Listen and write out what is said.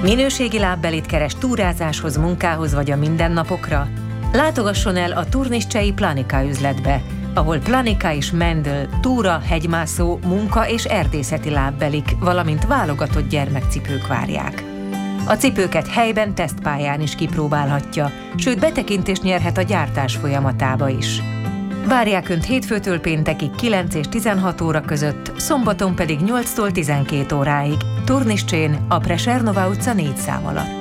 Minőségi lábbelit keres túrázáshoz, munkához vagy a mindennapokra? Látogasson el a turniszcsei Planika üzletbe, ahol Planika és Mendel túra, hegymászó, munka és erdészeti lábbelik, valamint válogatott gyermekcipők várják. A cipőket helyben tesztpályán is kipróbálhatja, sőt betekintést nyerhet a gyártás folyamatába is. Várják Önt hétfőtől péntekig 9 és 16 óra között, szombaton pedig 8-tól 12 óráig, Turniszcsén, a Presernova utca 4 szám alatt.